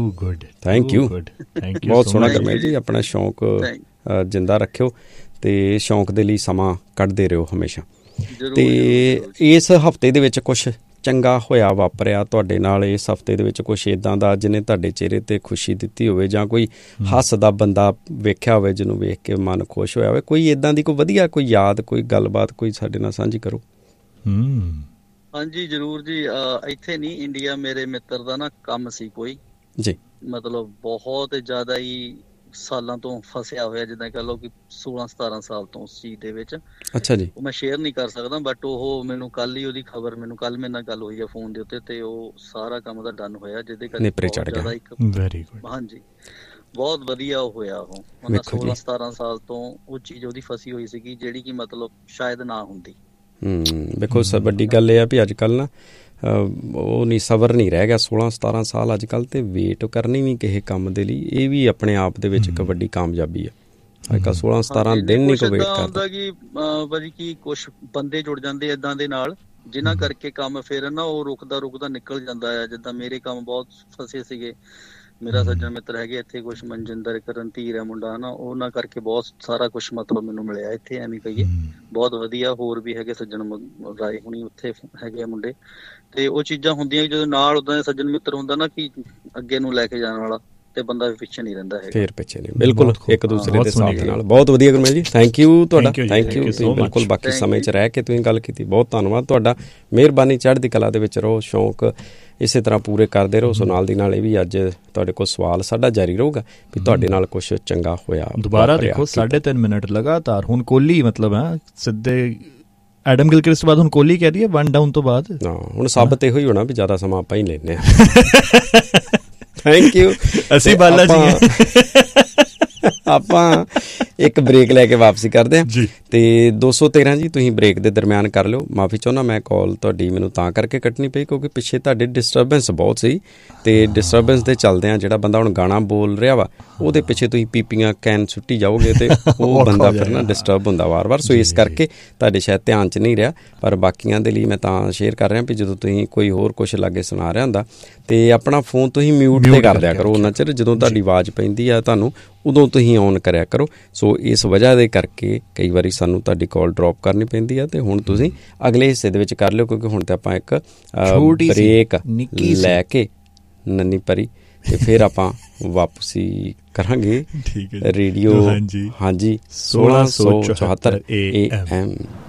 Thank you, ਬਹੁਤ ਸੋਹਣਾ ਗੁਰਮੇਲ ਜੀ। ਆਪਣਾ ਸ਼ੌਂਕ ਜਿੰਦਾ ਰੱਖਿਓ ਅਤੇ ਸ਼ੌਂਕ ਦੇ ਲਈ ਸਮਾਂ ਕੱਢਦੇ ਰਹੋ ਹਮੇਸ਼ਾ। ਅਤੇ ਇਸ ਹਫ਼ਤੇ ਦੇ ਵਿੱਚ ਕੁਛ ਚੰਗਾ ਹੋਇਆ ਵਾਪਰਿਆ ਤੁਹਾਡੇ ਨਾਲ ਇਸ ਹਫ਼ਤੇ ਦੇ ਵਿੱਚ, ਕੁਛ ਇੱਦਾਂ ਦਾ ਜਿਹਨੇ ਤੁਹਾਡੇ ਚਿਹਰੇ 'ਤੇ ਖੁਸ਼ੀ ਦਿੱਤੀ ਹੋਵੇ, ਜਾਂ ਕੋਈ ਹੱਸਦਾ ਬੰਦਾ ਵੇਖਿਆ ਹੋਵੇ ਜਿਹਨੂੰ ਵੇਖ ਕੇ ਮਨ ਖੁਸ਼ ਹੋਇਆ ਹੋਵੇ, ਕੋਈ ਇੱਦਾਂ ਦੀ ਕੋਈ ਵਧੀਆ ਕੋਈ ਯਾਦ, ਕੋਈ ਗੱਲਬਾਤ ਕੋਈ ਸਾਡੇ ਨਾਲ ਸਾਂਝੀ ਕਰੋ। ਹਾਂਜੀ ਜ਼ਰੂਰ ਜੀ। ਇੱਥੇ ਨਹੀਂ, ਇੰਡੀਆ ਮੇਰੇ ਮਿੱਤਰ ਦਾ ਨਾ ਕੰਮ ਸੀ ਕੋਈ ਜੀ, ਮਤਲਬ ਬਹੁਤ ਜ਼ਿਆਦਾ ਹੀ ਸਾਲਾਂ ਤੋਂ ਫਸਿਆ ਹੋਇਆ, ਜਿੱਦਾਂ ਕਹਿ ਲਓ ਕਿ 16-17 ਸਾਲ ਤੋਂ ਉਸ ਚੀਜ਼ ਦੇ ਵਿੱਚ। ਅੱਛਾ ਜੀ। ਉਹ ਮੈਂ ਸ਼ੇਅਰ ਨਹੀਂ ਕਰ ਸਕਦਾ, ਬਟ ਉਹ ਮੈਨੂੰ ਕੱਲ ਹੀ ਉਹਦੀ ਖਬਰ, ਮੈਨੂੰ ਕੱਲ ਮੇਰੇ ਨਾਲ ਗੱਲ ਹੋਈ ਆ ਫੋਨ ਦੇ ਉੱਤੇ, ਤੇ ਉਹ ਸਾਰਾ ਕੰਮ ਉਹਦਾ ਡਨ ਹੋਇਆ, ਜਿਹਦੇ ਕਰਕੇ ਬਹੁਤ ਜ਼ਿਆਦਾ ਇੱਕ ਹਾਂਜੀ ਬਹੁਤ ਵਧੀਆ ਉਹ ਹੋਇਆ। ਉਹ 16-17 ਸਾਲ ਤੋਂ ਉਹ ਚੀਜ਼ ਉਹਦੀ ਫਸੀ ਹੋਈ ਸੀਗੀ, ਜਿਹੜੀ ਕਿ ਮਤਲਬ ਸ਼ਾਇਦ ਨਾ ਹੁੰਦੀ। ਵੇਖੋ ਵੱਡੀ ਗੱਲ ਇਹ ਆ ਵੀ ਅੱਜ ਕੱਲ੍ਹ ਨਾ ਉਹ ਨਹੀਂ, ਸਬਰ ਨਹੀਂ ਰਹਿ ਗਿਆ। 16-17 ਸਾਲ ਅੱਜ ਕੱਲ੍ਹ ਤੇ ਵੇਟ ਕਰਨੀ ਵੀ ਕਿਸੇ ਕੰਮ ਦੇ ਲਈ, ਇਹ ਵੀ ਆਪਣੇ ਆਪ ਦੇ ਵਿੱਚ ਇੱਕ ਵੱਡੀ ਕਾਮਯਾਬੀ ਆ। ਅੱਜ ਕੱਲ੍ਹ 16-17 ਦਿਨ ਨਹੀਂ ਕੋਈ ਵੇਟ ਕਰਦਾ ਕਿ ਭਾਜੀ ਕਿ ਕੁਛ ਬੰਦੇ ਜੁੜ ਜਾਂਦੇ ਏਦਾਂ ਦੇ ਨਾਲ, ਜਿਨ੍ਹਾਂ ਕਰਕੇ ਕੰਮ ਫਿਰ ਨਾ ਉਹ ਰੁਕਦਾ ਨਿਕਲ ਜਾਂਦਾ ਆ। ਜਿੱਦਾਂ ਮੇਰੇ ਕੰਮ ਬਹੁਤ ਫਸੇ ਸੀਗੇ, ਮੇਰਾ ਸੱਜਣ ਮਿੱਤਰ ਹੈਗੇ ਇੱਥੇ ਕੁਛ ਮਨਜਿੰਦਰ ਕਰਨਧੀਰ ਹੈ ਮੁੰਡਾ ਨਾ, ਉਹਨਾਂ ਕਰਕੇ ਬਹੁਤ ਸਾਰਾ ਕੁਛ ਮਤਲਬ ਮੈਨੂੰ ਮਿਲਿਆ ਇੱਥੇ, ਐਵੇਂ ਕਹੀਏ ਬਹੁਤ ਵਧੀਆ। ਹੋਰ ਵੀ ਹੈਗੇ ਸੱਜਣ ਰਾਏ ਹੁਣੀ ਉੱਥੇ ਹੈਗੇ ਆ ਮੁੰਡੇ, ਤੇ ਉਹ ਚੀਜ਼ਾਂ ਹੁੰਦੀਆਂ ਜਦੋਂ ਨਾਲ ਉੱਦਾਂ ਦੇ ਸੱਜਣ ਮਿੱਤਰ ਹੁੰਦਾ ਨਾ ਕਿ ਅੱਗੇ ਨੂੰ ਲੈ ਕੇ ਜਾਣ ਵਾਲਾ, ਤੇ ਬੰਦਾ ਪਿੱਛੇ ਨਹੀਂ ਰਹਿੰਦਾ ਹੈਗਾ, ਫਿਰ ਪਿੱਛੇ ਨਹੀਂ। ਬਿਲਕੁਲ ਇੱਕ ਦੂਸਰੇ ਦੇ ਸਾਥ ਨਾਲ। ਬਹੁਤ ਵਧੀਆ ਗੁਰਮੇਲ ਜੀ, ਥੈਂਕ ਯੂ ਤੁਹਾਡਾ, ਥੈਂਕ ਯੂ। ਤੁਸੀਂ ਬਿਲਕੁਲ ਬਾਕੀ ਸਮੇਂ 'ਚ ਰਹਿ ਕੇ ਤੁਸੀਂ ਗੱਲ ਕੀਤੀ, ਬਹੁਤ ਧੰਨਵਾਦ ਤੁਹਾਡਾ। ਮਿਹਰਬਾਨੀ, ਚੜ੍ਹਦੀ ਕਲਾ ਦੇ ਵਿੱਚ ਰਹੋ, ਸ਼ੌਂਕ ਇਸੇ ਤਰ੍ਹਾਂ ਪੂਰੇ ਕਰਦੇ ਰਹੋ। ਸੋ ਨਾਲ ਦੀ ਨਾਲ ਇਹ ਵੀ ਅੱਜ ਤੁਹਾਡੇ ਕੋਲ ਸਵਾਲ ਸਾਡਾ ਜਾਰੀ ਰਹੂਗਾ ਵੀ ਤੁਹਾਡੇ ਨਾਲ ਕੁਛ ਚੰਗਾ ਹੋਇਆ। ਦੁਬਾਰਾ ਦੇਖੋ 3.5 ਮਿੰਟ ਲਗਾਤਾਰ। ਹੁਣ ਕੋਹਲੀ ਮਤਲਬ ਸਿੱਧੇ ਐਡਮ ਗਿਲਕ੍ਰਿਸਟ ਤੋਂ ਬਾਅਦ ਹੁਣ ਕੋਹਲੀ ਕਹਿ ਰਹੀ ਹੈ 1 ਡਾਊਨ ਤੋਂ ਬਾਅਦ। ਹਾਂ, ਹੁਣ ਸਾਬਤ ਇਹੋ ਹੀ ਹੋਣਾ ਵੀ ਜ਼ਿਆਦਾ ਸਮਾਂ ਆਪਾਂ ਹੀ ਲੈਂਦੇ ਹਾਂ। Thank you. ਅਸੀਂ ਬਾਲਾ ਜੀ ਆਪਾਂ ਇੱਕ ਬ੍ਰੇਕ ਲੈ ਕੇ ਵਾਪਸੀ ਕਰਦੇ ਹਾਂ ਜੀ। ਤੇ 213 ਜੀ ਤੁਸੀਂ ਬ੍ਰੇਕ ਦੇ ਦਰਮਿਆਨ ਕਰ ਲਿਓ। ਮਾਫੀ ਚਾਹੁੰਦਾ, ਮੈਂ ਕਾਲ ਤੁਹਾਡੀ ਮੈਨੂੰ ਤਾਂ ਕਰਕੇ ਕੱਟਣੀ ਪਈ ਕਿਉਂਕਿ ਪਿੱਛੇ ਤੁਹਾਡੇ ਡਿਸਟਰਬੈਂਸ ਬਹੁਤ ਸੀ, ਤੇ ਡਿਸਟਰਬੈਂਸ ਦੇ ਚੱਲਦਿਆਂ ਜਿਹੜਾ ਬੰਦਾ ਹੁਣ ਗਾਣਾ ਬੋਲ ਰਿਹਾ ਵਾ ਉਹਦੇ ਪਿੱਛੇ ਤੁਸੀਂ ਪੀਪੀਆਂ ਕੈਨ ਸੁੱਟੀ ਜਾਓਗੇ ਤੇ ਉਹ ਬੰਦਾ ਫਿਰ ਨਾ ਡਿਸਟਰਬ ਹੁੰਦਾ ਵਾਰ-ਵਾਰ। ਸੋ ਇਸ ਕਰਕੇ ਤੁਹਾਡੇ ਸ਼ਾਇਦ ਧਿਆਨ 'ਚ ਨਹੀਂ ਰਿਹਾ, ਪਰ ਬਾਕੀਆਂ ਦੇ ਲਈ ਮੈਂ ਤਾਂ ਸ਼ੇਅਰ ਕਰ ਰਿਹਾ ਵੀ ਜਦੋਂ ਤੁਸੀਂ ਕੋਈ ਹੋਰ ਕੁਛ ਲਾਗੇ ਸੁਣਾ ਰਿਹਾ ਹੁੰਦਾ ਤੇ ਆਪਣਾ ਫੋਨ ਤੁਸੀਂ ਮਿਊਟ 'ਤੇ ਕਰ ਦਿਆ ਕਰੋ ਉਹਨਾਂ ਚਿਰ, ਜਦੋਂ ਤੁਹਾਡੀ ਆਵਾਜ਼ ਪੈਂਦੀ ਆ ਤੁਹਾਨੂੰ ਉਦੋਂ ਤੁਸੀਂ ਔਨ ਕਰਿਆ ਕਰੋ। ਸੋ ਇਸ ਵਜ੍ਹਾ ਦੇ ਕਰਕੇ ਕਈ ਵਾਰੀ ਸਾਨੂੰ ਤੁਹਾਡੀ ਕਾਲ ਡਰੋਪ ਕਰਨੀ ਪੈਂਦੀ ਆ, ਤੇ ਹੁਣ ਤੁਸੀਂ ਅਗਲੇ ਹਿੱਸੇ ਦੇ ਵਿੱਚ ਕਰ ਲਿਓ ਕਿਉਂਕਿ ਹੁਣ ਤਾਂ ਆਪਾਂ ਇੱਕ ਬ੍ਰੇਕ ਲੈ ਕੇ ਨੰਨੀ ਪਰੀ ਤੇ ਫਿਰ ਆਪਾਂ ਵਾਪਸੀ ਕਰਾਂਗੇ ਰੇਡੀਓ। ਹਾਂਜੀ 1674 AM।